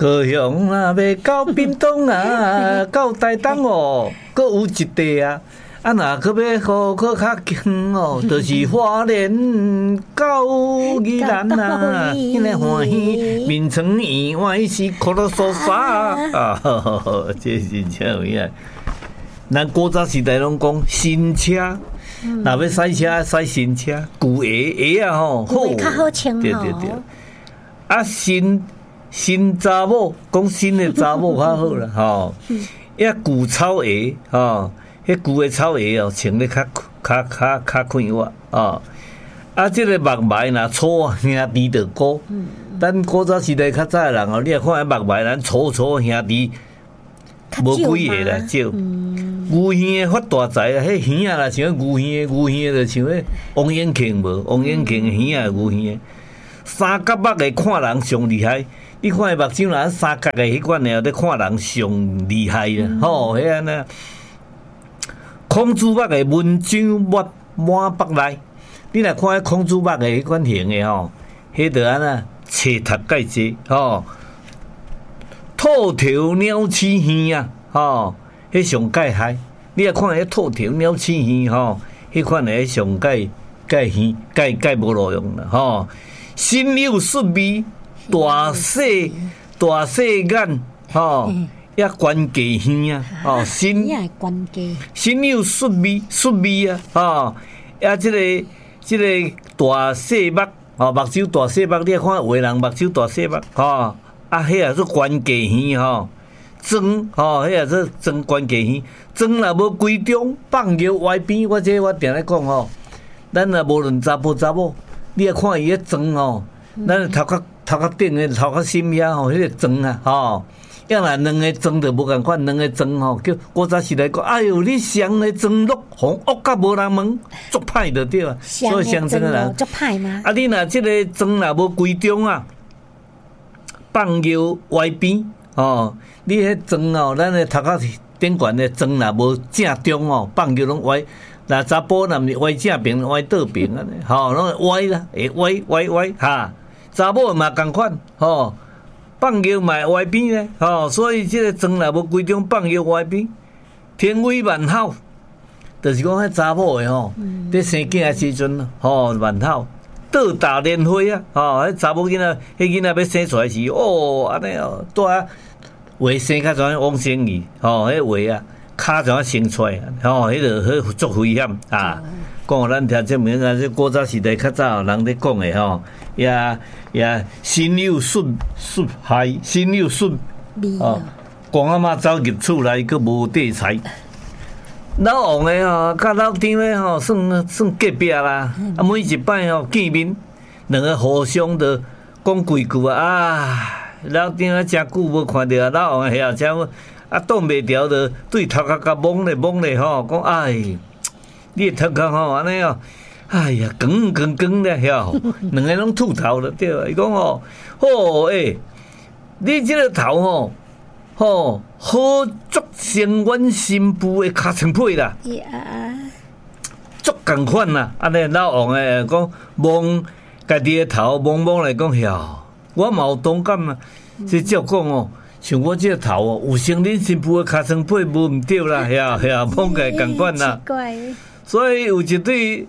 高雄啊，要到屏东啊，到台东哦，搁有一地啊。啊，若搁要好搁较近哦，就是花莲到宜兰啊，因为欢喜眠床意外是可乐沙沙啊，这是真有影。咱古早时代拢讲新车，若要洗车洗新车，旧鞋啊吼， 好较好穿对对对。啊，新查某讲新的查某较好啦吼，遐旧草鞋吼。迄旧的草鞋哦，穿咧较快活哦。啊，即个木牌若粗兄弟就高。咱古早时代较早的人哦，你若看迄木牌，咱粗兄弟无几个啦，少。牛兄发大财啊！迄兄啊啦，像牛兄就像迄王永庆无？王永庆兄啊，牛兄。三角目的看人上厉害，你看伊目睭若三角的迄款的，咧看人上厉害啦。吼，迄安尼。孔子目的文章满腹内，你若看迄孔子目的迄款型的吼，迄着安那册读介济吼，兔头鸟鼠耳啊吼，迄上介嗨。你若看迄兔头鸟鼠耳吼，迄款的上介介无路用啦吼。心有术味，大细眼吼。也关节耳啊，哦，心有术味啊，哦，也即个大细目，哦，目睭大细目，你看有的人目睭大细目，哦，啊，迄也是关节耳吼，装，哦，迄也是装关节耳，装若无规中，放尿歪边，我定咧讲吼，咱若无论查甫，你也看伊咧装吼，咱头壳顶的头壳心遐吼，迄个装啊，吼。要若两个装就无共款，两个装吼叫古早时代讲，哎哟，你双个装落红恶甲无人问，足歹就对啊。所以双装的人足歹吗？ 啊，你若即个装若无规中啊，放尿歪边哦，你迄装哦，咱的头壳顶悬的装若无正中哦，放尿拢歪。那查甫若毋是歪正边，歪倒边安尼，吼，拢会歪啦，会歪哈。查某嘛共款吼。放尿嘛歪边咧，吼，所以即个装若无规中放尿歪边，天威万好，就是讲迄查某诶吼，伫生囝诶时阵吼万好，倒大莲花啊，吼，迄查某囡仔，迄囡仔要生出来时，哦，安尼哦，带话生较像王生义，吼，迄话啊，骹像生出来，吼，迄个迄足危险啊！讲互咱听这名啊，这古早时代较早人咧讲诶吼。也心有术害，心有术哦，公阿妈走入厝内，佫无地财。老王诶吼，甲老张诶吼，算隔壁啦。啊，每一摆吼见面，两个互相的讲几句啊。老张啊，真久无看到啊，老王诶遐只啊挡袂牢的，对头壳甲摸咧吼，讲哎，你诶头壳吼安尼哦。哎呀，光咧，晓，两个拢秃头了，对啊。伊讲吼，好诶，你这个头吼，好足成阮新妇诶尻川皮啦，足共款啦。安尼老王诶讲摸家己诶头，摸来讲，晓，我嘛有同感啊。即照讲哦，像我这个头哦，有成恁新妇诶尻川皮无毋对啦，晓，摸起来共款啦。所以有一对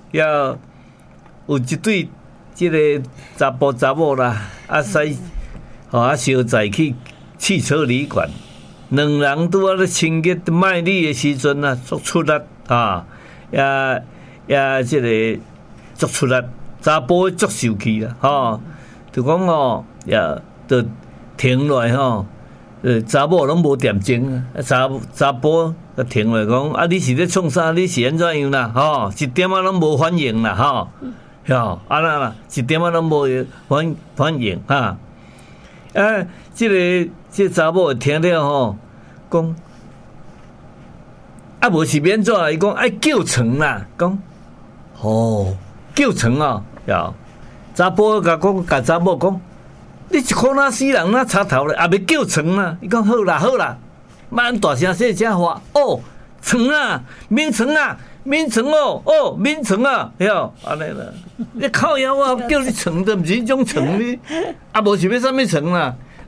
即个查某啦，啊使吼啊小在去汽车旅馆，两人拄啊咧亲热卖力的时阵啊，足出力啊，也即个足出力，查甫足受气啦，吼，就讲吼也就停落来吼。查某拢无点睛啊，查甫就停落讲啊，你是咧创啥？你是安怎样啦？吼，一点仔拢无反应啦，吼，哟，安那啦，一点仔拢无反应哈。啊，这查某会听了吼，讲啊，无是免怎？伊讲爱叫床啦，讲哦，叫床啊，哟，查甫甲查某讲。你一箍哪死人哪插头咧，也袂叫床啊！伊讲好啦，莫按大声细声话哦，床啊，免床哦，免床啊，晓安尼啦。你靠腰啊，叫你床都毋是迄种床你，啊无是要啥物床啦？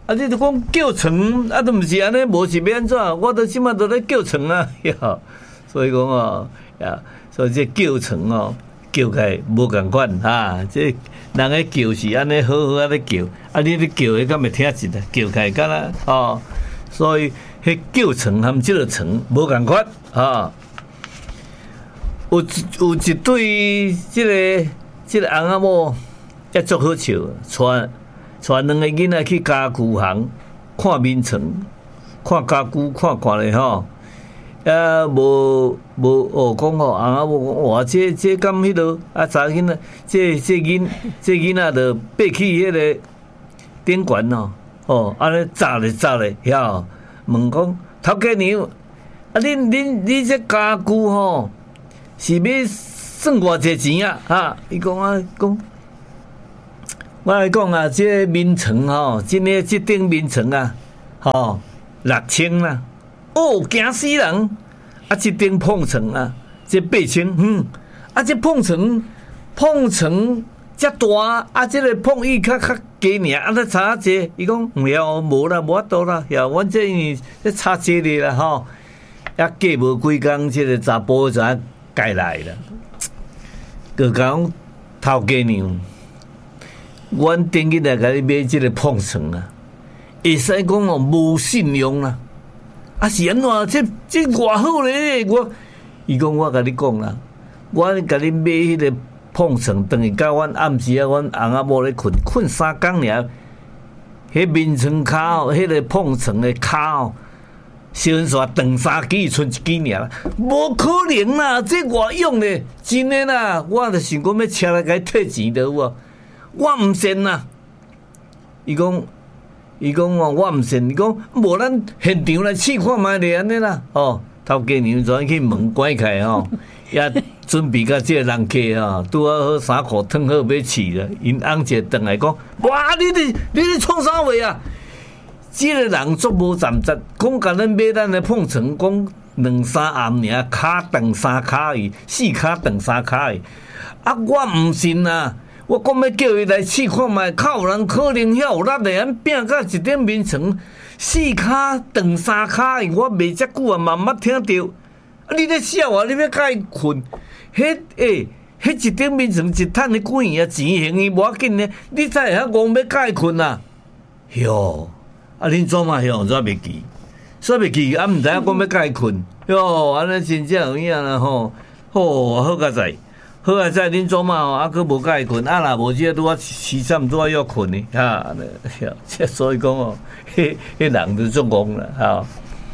啊，你著讲叫床，啊，都毋是安尼，无是要安怎？我都即马都咧叫床啊，所以讲哦，呀，所以这叫床哦，叫起来无共款哈，这人诶叫是安尼好好安尼叫，啊，你咧叫诶，敢会听一下，叫起来敢若哦，所以迄叫床含即个床无共款哈。有一对即个翁仔某也足好笑，带两个囡仔去家具行看面床，看家具看咧吼，也无哦讲吼翁仔某讲哇，这敢迄落啊查囡仔，这囡仔着爬去迄个顶悬咯，哦安尼砸咧遐，问讲头家娘，啊你这家具吼？是要算偌济钱啊？哈！伊讲啊，讲我来讲啊，这面床吼，这顶面床啊，吼6000啦，哦，惊死人！啊，这顶碰床啊，这8000，啊，这碰床遮大，啊，这个碰椅较低尔，啊，咧差济，伊讲无啦，无法度啦，阮这咧差济哩啦，吼，也过无几工，这个查甫就改来啦，就讲头家娘，阮顶日来甲你买即个碰床啊，会使讲哦无信用啦，啊是安怎？这偌好咧，伊讲我甲你讲啦，我甲你买迄个碰床，等于甲阮暗时啊，阮翁仔某咧困3工尔，迄面床骹哦，迄个碰床的骹哦。小人说断3支，剩1支尔，无可能啦！这偌用咧，真诶啦！我著想讲要车来甲伊退钱得有无？我毋信啦！伊讲哦，我毋信。伊讲无咱现场来试看觅咧安尼啦。哦，头家娘怎去门关开吼，也准备甲即个人客吼，拄好衫裤脱好要试啦。因翁一转来讲，哇！你咧创啥话啊？即个人足无站实，讲甲咱买咱的碰床，讲2-3暗尔，骹断3骹而已，4骹断3骹而已。啊，我毋信啊！我讲要叫伊来试看觅，较有人可能遐有力的，咱拼甲一顶面床，4骹断3骹而已，我袂遮久啊，嘛毋捌听着。啊，你咧笑啊？你要甲伊困？迄一顶面床一趁你几元啊？钱还伊无要紧呢，你才会晓讲要甲伊困啊？哟！啊！恁做嘛向怎袂记？煞袂记啊！毋知影讲要甲伊困哟，安尼真正有影啦吼！好佳哉，好佳哉！恁做嘛吼，啊，佫无甲伊困，啊，若无即个拄啊时阵拄啊要困呢，哈！所以讲哦，迄人就足戆啦，哈！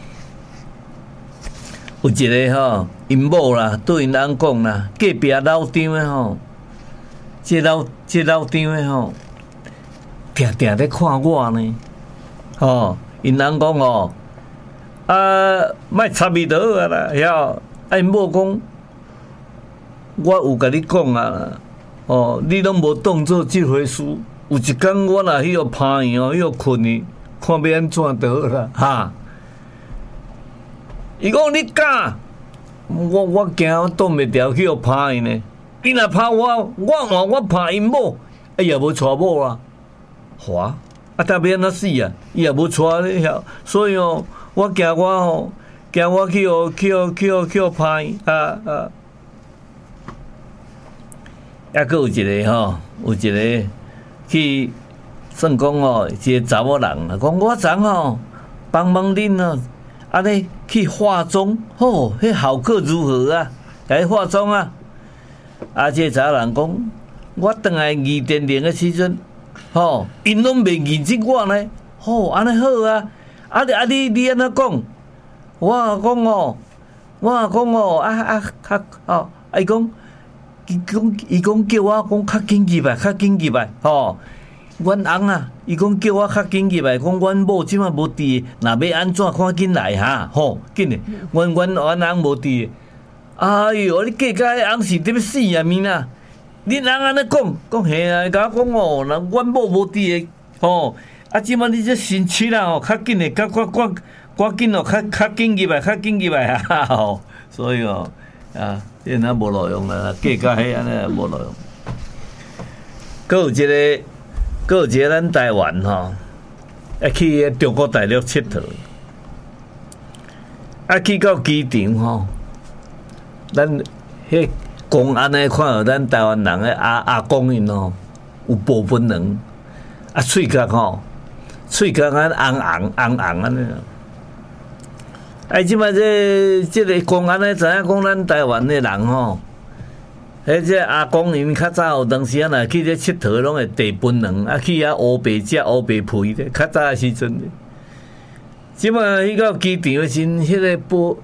有一个吼，因某啦，对因翁讲啦，隔壁老张的吼，这老张的吼，定咧看我呢。哦，因翁讲哦，莫插伊就好啊啦，晓？啊，因某讲，我有甲你讲啊，哦，你拢无当做即回事。有一天我若去互拍伊哦，去互困伊，看要安怎就好啦，哈。伊讲你敢？我惊我挡袂牢去互拍伊呢。伊若拍我拍因某，哎呀，无娶某啦，哇！啊，特别安怎死啊？伊也无娶咧晓，所以哦，我惊我去互拍啊！还佫有一个吼，有一个去算讲哦，一个查某人啊，讲我昨吼帮忙恁哦，安尼去化妆，吼，迄效果如何啊？来化妆啊！啊，这查某人讲，我倒来二点零的时阵。吼，因拢袂认识我呢。吼，安尼好啊！你安怎讲？我讲哦，伊讲叫我讲较紧入来，吼。阮翁啊，伊讲叫我较紧入来，讲阮某即摆无伫，若要安怎赶紧来哈？吼，紧嘞，阮翁无伫。哎哟，你计甲迄翁是伫要死啊咪啦！恁翁安尼讲嘿啊，甲我讲哦，那阮某无伫诶，吼，啊，即摆你这新妻啦吼，较紧诶，赶紧哦，较紧入来哈吼，所以哦，啊，这那无路用啦，计较迄安尼无路用。佫有一个咱台湾吼， 去中国大陆佚佗，去到机场吼，咱迄公安诶看到咱台湾人诶阿公因吼有部分人喙角吼，喙角安红安尼。即摆即个公安诶知影讲咱台湾诶人吼。即阿公因较早有当时啊，若去咧佚佗，拢会地分两，去遐乌白食乌白皮咧。较早诶时阵，即摆去到机场诶时，迄个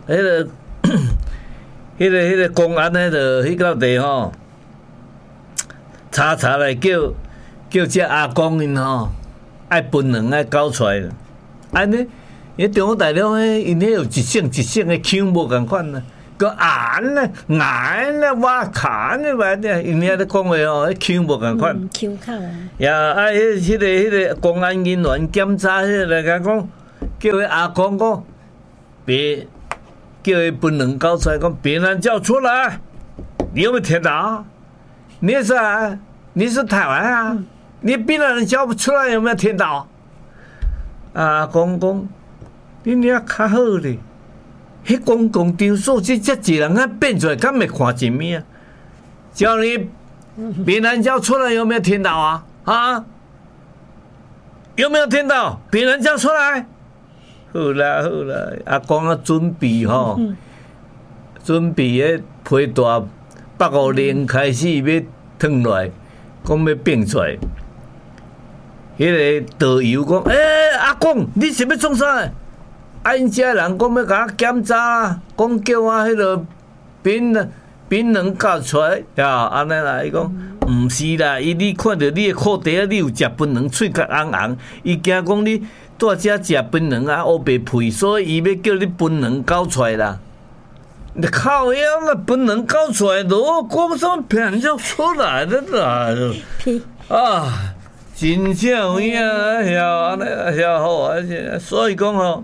迄个公安诶，就去到地吼，查来叫这阿公因吼，爱分两爱搞出来。安尼，因中国大陆迄因迄有一省诶腔无共款啊。个眼咧，哇卡咧，话咧，因遐咧讲话哦，迄腔无共款。 腔口啊。 呀，迄个公安人员检查迄个来讲，叫迄阿公讲，别叫伊分两交出来，讲别人叫出来，你有没有听到？你是啊？你是台湾啊？你别人叫不出来，有没有听到？阿公讲，你遐较好咧。迄公共场所，这一人啊变出来，敢没看前面啊？叫你别人叫出来，有没有听到啊？啊？有没有听到？别人叫出来？好啦，阿公啊，准备吼，准备迄批大850开始要腾落来，讲要变出来。迄个导游讲：阿公，你是要创啥？因遮人讲要甲我检查，讲叫我迄个槟榔交出来，安尼啦。伊讲毋是啦，你看到你的裤底啊，你有食槟榔，喙角红，伊惊讲你在遮食槟榔啊，乌白屁，所以伊要叫你槟榔交出来啦。你靠呀，那槟榔交出来咯，讲什么骗就出来的啦。啊，真正有影安尼遐好啊，所以讲吼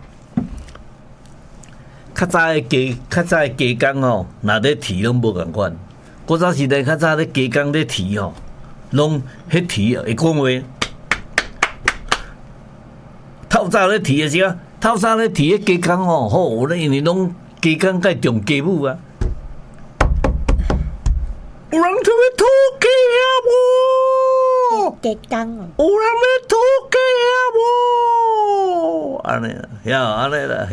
较早的加工吼，若咧提拢无共款。古早时代较早咧加工咧提吼，拢迄提会讲话。透早咧提的时啊，透早咧提的加工吼，好咧，因为拢加工介重家务啊。有人特别偷鸡啊无？ 加工哦。 有人要偷鸡啊无？安尼啦，安尼啦，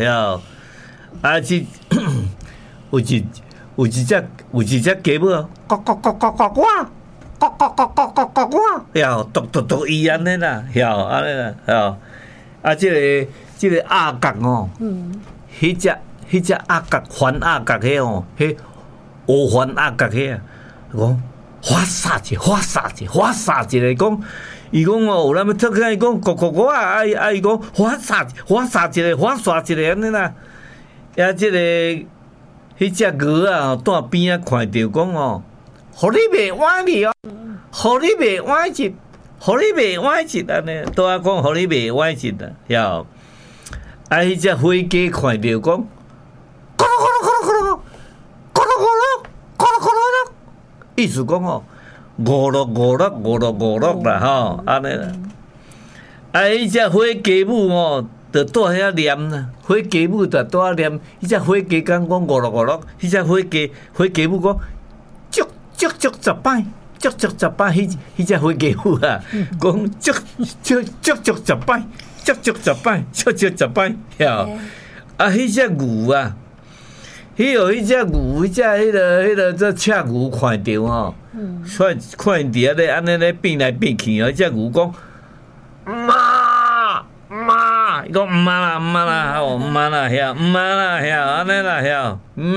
有一只鸡母啊，呱呱呱呱呱呱，呱呱呱呱呱呱呱，嘟伊安尼啦，安尼啦，即个鸭角哦，迄只鸭角番鸭角迄哦，迄乌番鸭角迄啊，讲发啥子来讲。伊讲哦，有人要偷看，伊讲呱呱呱啊！伊讲发啥一个安尼啦。呀，迄只鹅啊，蹛边啊看着讲哦，互你袂歪去哦，互你袂歪去安尼，拄啊讲互你袂歪去啦，晓？迄只火鸡看着讲，咕噜咕噜，意思讲哦。五六啦吼，安尼啦。迄只火鸡母哦，就住遐念啦。火鸡母就住遐念，迄只火鸡讲五六，迄只火鸡母讲足10摆，迄只火鸡母啊，讲足10摆，10摆，晓？迄只牛啊。迄只牛，迄个做赤牛看着吼，看伫遐咧安尼咧变来变去哦。迄只牛讲妈，伊讲毋啦，吼，毋啦，遐，毋啦，遐，安尼啦，遐，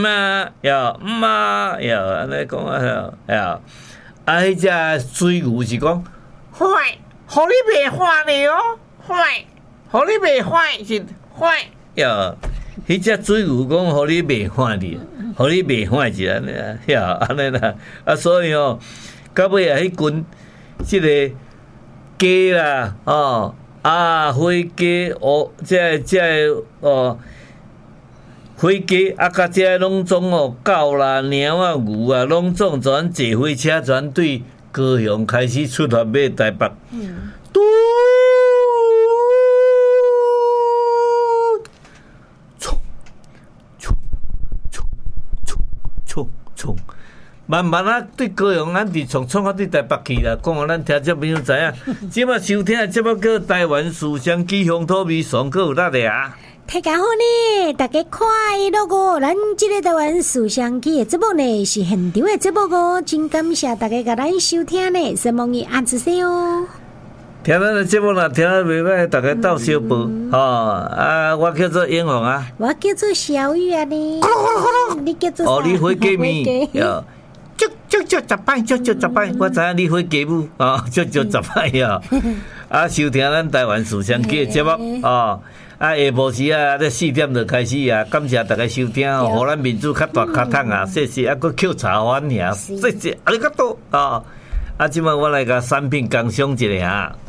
妈，安尼讲啊，遐，迄只水牛是讲，坏，互你袂坏哩哦，坏，互你袂坏是坏，呀。迄只水牛讲，互你袂坏哩，互你袂坏一安尼啊，晓安尼啦。所以哦，到尾啊，迄群即个鸡啦，火鸡哦，火鸡甲这拢总哦，狗啦、猫啊、牛啊，拢总全坐火车，全对高雄开始出发要台北。 慢慢啊，对高雄咱伫从啊对台北去啦，讲互咱听众朋友知影。即马收听的节目叫台湾思乡记乡土味爽，搁有哪个啊？ 大家好呢，大家快乐哦！咱这个台湾思乡记的节目呢是现场的节目哦，真感谢大家甲咱收听呢，希望你按一下哦。 听咱的节目啦，听得袂歹，大家斗小报吼啊！我叫做英雄啊， 我叫做小雨啊呢，你叫做哦，你会鸡面哟。足十摆，足十摆，我知影你会鸡母啊，足十摆呀！啊，收听咱台湾思乡记的节目啊，下晡时啊，咧4点就开始啊，感谢大家收听哦，互咱民主较大较桶啊，谢谢，啊，佫扣茶碗尔，谢谢，阿里嘎多啊！啊，即摆我来甲产品工商一下啊。